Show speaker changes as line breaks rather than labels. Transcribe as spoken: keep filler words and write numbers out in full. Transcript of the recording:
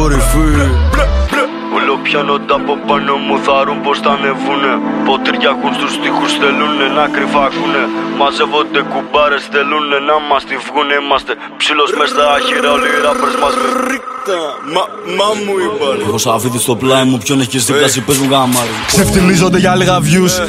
Όλο πιάνονται από πάνω μου θαρούν πως θα ανεβούνε. Ποτήρια ακούν στους στίχους θέλουνε να κρυφακούνε. Μαζεύονται κουμπάρες θέλουνε να μας τη βγουνε. Είμαστε ψήλος μες στα άχυρα όλοι οι ράπερς μας με ρίχτα. Μα, μα μου είπαν.
Έχω σαφίδι στο πλάι μου, ποιον έχεις δίπλα σου πες μου γάμαρι.
Ξεφτιλίζονται για λίγα views,